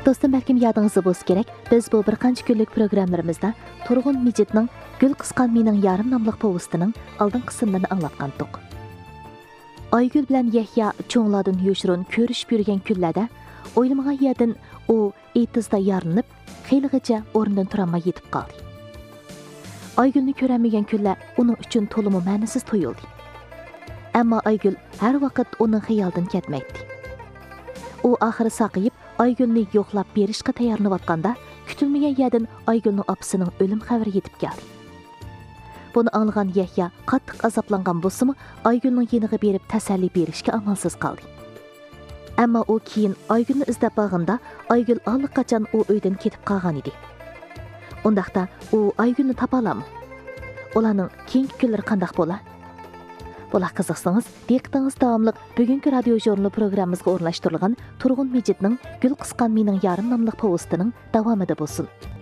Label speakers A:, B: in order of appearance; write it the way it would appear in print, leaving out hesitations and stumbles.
A: Dostum, bəlkім yadınızı bolsa kerak, biz bu bir qancha kunlik programmalarımızda Turg'un Mijitning Gul qisqan mening yarim nomli povestining oldin qismlarini anglatgandik. Aygül bilan Yahya cho'nglardan yoshirun ko'rishib yurgan kunlarda o'ylamagan yerdan u etizda yarlanib, xeyligacha o'rnidan turolmay yetib qoldi. Aygülni ko'ramagan kunlar uning uchun to'liq ma'nisiz tuyuldi. Ammo Aygül har vaqt uning xayolidan ketmaydi. U oxiri saqayib Aygülni yo'qlab berishga tayyorlanayotganda kutilmagan yerdan Aygülning opasining o'lim xabari yetib keldi. Buni anglagan Yahya qattiq azoblangan bo'lsa-mu, Aygülning yeniga berib tasalli berishga amalsiz qoldi. Ammo u keyin Aygülni izlab borganda Aygül allaqachon u uydan ketib qolgan edi. Undaqda u Aygülni topa olammi? Ularning keyingi kunlari qanday bo'ladi? Bular qiziqsangiz, diqqatingiz davomli bugungi radio jurnali programmamizga o'rnashtirilgan Turg'un Mijitning Gul qisqan mening yarim nomli povestining davomida bo'lsin.